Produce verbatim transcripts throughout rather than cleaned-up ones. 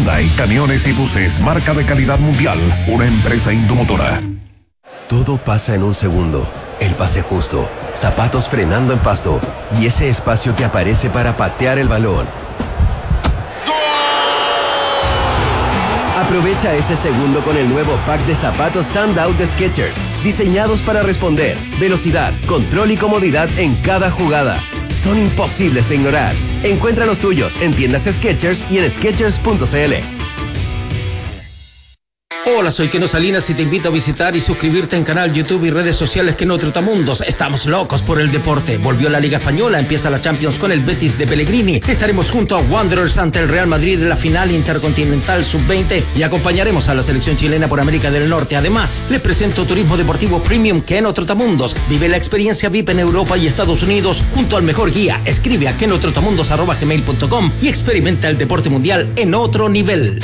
Hyundai, camiones y buses, marca de calidad mundial, una empresa Indomotora. Todo pasa en un segundo. El pase justo, zapatos frenando en pasto y ese espacio que aparece para patear el balón. Aprovecha ese segundo con el nuevo pack de zapatos Standout de Skechers, diseñados para responder, velocidad, control y comodidad en cada jugada. Son imposibles de ignorar. Encuentra los tuyos en tiendas Skechers y en skechers punto c l. Hola, soy Keno Salinas y te invito a visitar y suscribirte en canal YouTube y redes sociales Keno Trotamundos. Estamos locos por el deporte. Volvió la Liga Española, empieza la Champions con el Betis de Pellegrini. Estaremos junto a Wanderers ante el Real Madrid en la final intercontinental sub veinte y acompañaremos a la selección chilena por América del Norte. Además, les presento Turismo Deportivo Premium Keno Trotamundos. Vive la experiencia V I P en Europa y Estados Unidos junto al mejor guía. Escribe a kenotrotamundos arroba gmail punto com y experimenta el deporte mundial en otro nivel.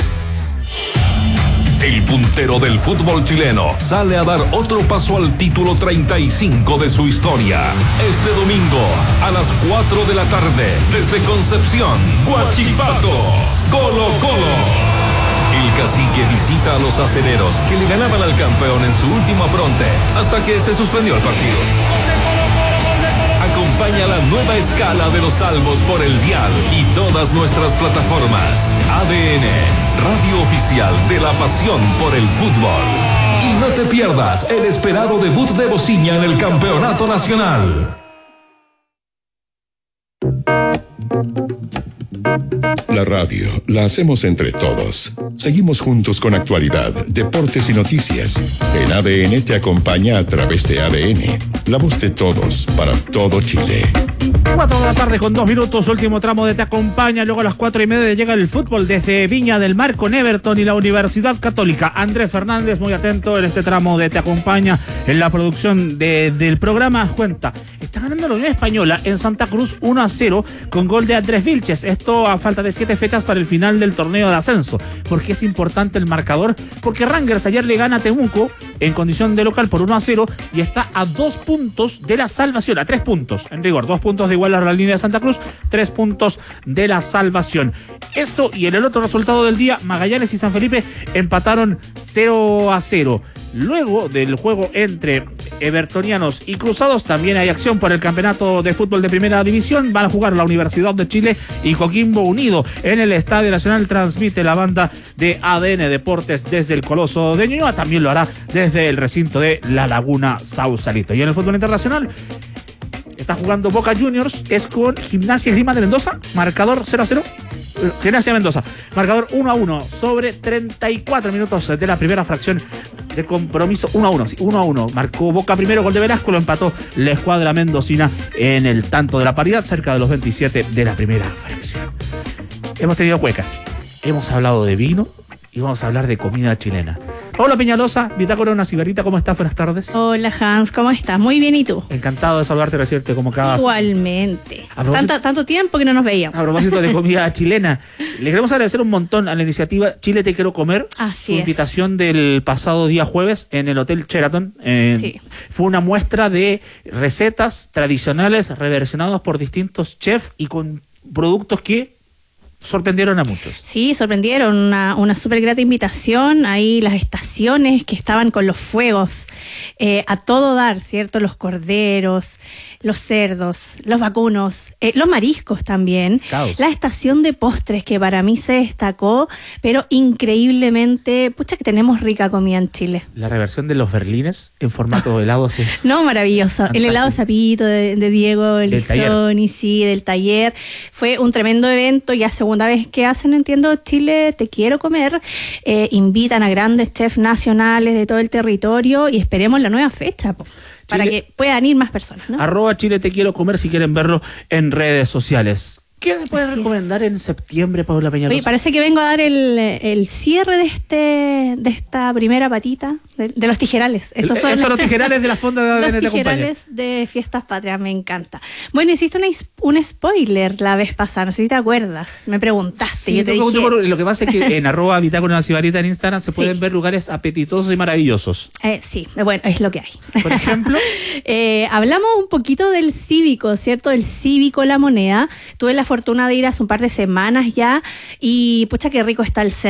El puntero del fútbol chileno sale a dar otro paso al título treinta y cinco de su historia. Este domingo, a las cuatro de la tarde, desde Concepción, Huachipato, Colo Colo. El cacique visita a los acereros que le ganaban al campeón en su último apronte, hasta que se suspendió el partido. Acompaña la nueva escala de los salvos por el dial y todas nuestras plataformas. A D N, radio oficial de la pasión por el fútbol. Y no te pierdas el esperado debut de Bociña en el campeonato nacional. La radio la hacemos entre todos. Seguimos juntos con actualidad, deportes y noticias. El A D N te acompaña a través de A D N, la voz de todos para todo Chile. Cuatro de la tarde con dos minutos, último tramo de Te Acompaña. Luego a las cuatro y media llega el fútbol desde Viña del Mar con Everton y la Universidad Católica. Andrés Fernández, muy atento en este tramo de Te Acompaña en la producción de, del programa. Cuenta, está ganando la Unión Española en Santa Cruz uno a cero con gol de Andrés Vilches. Esto a falta de siete fechas para el final del torneo de ascenso. ¿Por qué es importante el marcador? Porque Rangers ayer le gana a Temuco en condición de local por uno a cero y está a dos puntos de la salvación, a tres puntos, en rigor, dos puntos de igual a la línea de Santa Cruz, tres puntos de la salvación. Eso y en el otro resultado del día, Magallanes y San Felipe empataron cero a cero. Luego del juego entre evertonianos y cruzados, también hay acción por el campeonato de fútbol de primera división. Van a jugar la Universidad de Chile y Coquimbo Unido en el Estadio Nacional. Transmite la banda de A D N Deportes desde el Coloso de Ñuñoa. También lo hará desde el recinto de La Laguna Sausalito. Y en el fútbol internacional está jugando Boca Juniors, es con Gimnasia Grima de Mendoza, marcador cero a cero. Gimnasia Mendoza, marcador uno a uno sobre treinta y cuatro minutos de la primera fracción de compromiso. uno a uno, sí, uno a uno. Marcó Boca primero, gol de Velasco, lo empató la escuadra mendocina en el tanto de la paridad, cerca de los veintisiete de la primera fracción. Hemos tenido cueca, hemos hablado de vino y vamos a hablar de comida chilena. Hola Peñalosa, Bitácora una cigarrita, ¿cómo estás? Buenas tardes. Hola Hans, ¿cómo estás? Muy bien, ¿y tú? Encantado de saludarte y recibirte como cada... Igualmente. Propósito... Tanto, tanto tiempo que no nos veíamos. A propósito de comida chilena, le queremos agradecer un montón a la iniciativa Chile Te Quiero Comer. Así su es. Invitación del pasado día jueves en el Hotel Sheraton. Eh, sí. Fue una muestra de recetas tradicionales reversionadas por distintos chefs y con productos que sorprendieron a muchos. Sí, sorprendieron, una, una súper grata invitación, ahí las estaciones que estaban con los fuegos eh, a todo dar, ¿cierto? Los corderos, los cerdos, los vacunos, eh, los mariscos también. Caos. La estación de postres que para mí se destacó, pero increíblemente, pucha que tenemos rica comida en Chile. La reversión de los berlines en formato de helado. Sí. No, maravilloso. Fantástico. El helado sapito de, de Diego Lizoni, sí, del taller. Fue un tremendo evento, ya segunda vez que hacen, entiendo, Chile Te Quiero Comer. Eh, invitan a grandes chefs nacionales de todo el territorio y esperemos la nueva fecha po, para que puedan ir más personas, ¿no? Arroba Chile Te Quiero Comer si quieren verlo en redes sociales. ¿Qué se puede Así recomendar es. en septiembre, Paula Peñalosa? Oye, parece que vengo a dar el, el cierre de este de esta primera patita de, de los tijerales. Estos el, son estos los tijerales de la Fonda de A D N. Los tijerales de Fiestas Patrias, me encanta. Bueno, hiciste una, un spoiler la vez pasada, no sé si te acuerdas. Me preguntaste, sí, yo te dije... por, lo que pasa es que en arroba Bitácora una cigarrita en Instagram se pueden sí. ver lugares apetitosos y maravillosos. Eh, sí, bueno, es lo que hay. Por ejemplo... eh, hablamos un poquito del Cívico, ¿cierto? El Cívico La Moneda. Tuve la fortuna de ir hace un par de semanas ya y pucha qué rico está el centro.